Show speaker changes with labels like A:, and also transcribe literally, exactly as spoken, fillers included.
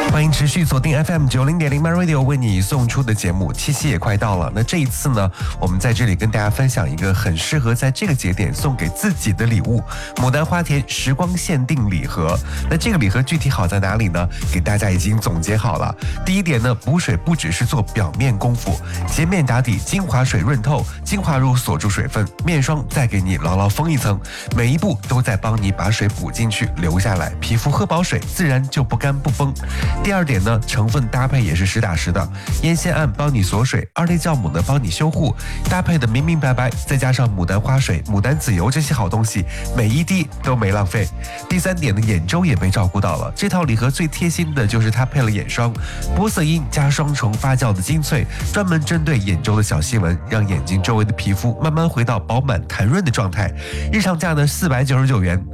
A: 欢迎持续锁定 F M 九零点零 My Radio 为你送出的节目，七夕也快到了。那这一次呢，我们在这里跟大家分享一个很适合在这个节点送给自己的礼物——牡丹花田时光限定礼盒。那这个礼盒具体好在哪里呢？给大家已经总结好了。第一点呢，补水不只是做表面功夫，洁面打底，精华水润透，精华乳锁住水分，面霜再给你牢牢封一层，每一步都在帮你把水补进去留下来，皮肤喝饱水自然就不干不崩。第二点呢，成分搭配也是实打实的，烟酰胺帮你锁水，二类酵母呢帮你修护，搭配的明明白白，再加上牡丹花水、牡丹籽油这些好东西，每一滴都没浪费。第三点呢，眼周也被照顾到了，这套礼盒最贴心的就是它配了眼霜，玻色因加双重发酵的精粹，专门针对眼周的小细纹，让眼睛周围的皮肤慢慢回到饱满弹润的状态。日常价呢四百九十九元，